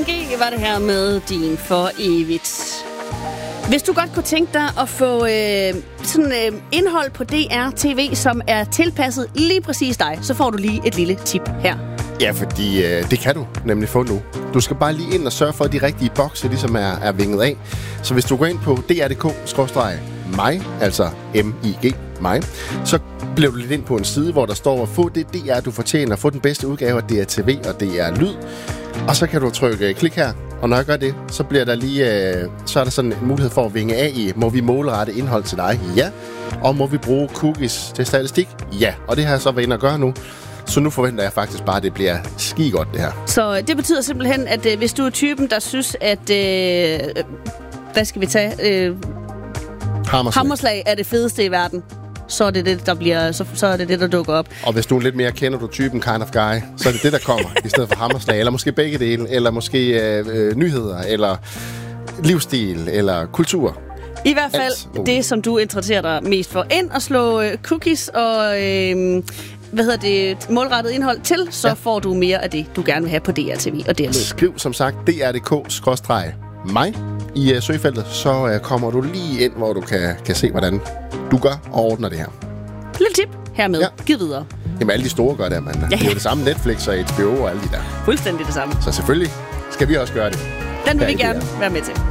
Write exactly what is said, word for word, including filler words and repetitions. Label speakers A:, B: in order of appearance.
A: N G var det her med Din for evigt. Hvis du godt kunne tænke dig at få øh, sådan øh, indhold på D R T V, som er tilpasset lige præcis dig, så får du lige et lille tip her.
B: Ja, fordi øh, det kan du nemlig få nu. Du skal bare lige ind og sørge for, at de rigtige bokse ligesom er, er vinget af. Så hvis du går ind på d r punktum d k skråstreg mig, altså M I G, mig, så bliver du lidt ind på en side, hvor der står at få det D R, du fortjener, få den bedste udgave af D R T V og D R Lyd. Og så kan du trykke klik her, og når jeg gør det, så bliver der lige, øh, så er der sådan en mulighed for at vinge af i, må vi målrette indhold til dig? Ja. Og må vi bruge cookies til statistik? Ja. Og det har jeg så været inde at gøre nu. Så nu forventer jeg faktisk bare, at det bliver skide godt, det her.
A: Så det betyder simpelthen, at øh, hvis du er typen, der synes, at... Øh, hvad skal vi tage? Øh,
B: Hammerslag.
A: Hammerslag er det fedeste i verden. Så er det det, der bliver, så, så er det det, der dukker op.
B: Og hvis du er lidt mere kender du typen kind of guy, så er det det, der kommer i stedet for Hammerslag. Eller måske begge dele, eller måske øh, øh, nyheder, eller livsstil, eller kultur.
A: I hvert fald Alt. det, som du interesserer dig mest for. Ind og slå øh, cookies og øh, hvad hedder det, målrettet indhold til, så ja. får du mere af det, du gerne vil have på D R T V og D R Lyd.
B: Skriv som sagt D R punktum d k skråstreg mig i uh, søgefeltet, så uh, kommer du lige ind, hvor du kan, kan se, hvordan du gør og ordner det her.
A: Lille tip hermed. Ja. Giv videre.
B: Jamen, alle de store gør det, mand. Ja, ja. Det er jo det samme Netflix og H B O og alle de der.
A: Fuldstændig det samme.
B: Så selvfølgelig skal vi også gøre det.
A: Den vil vi gerne være med til.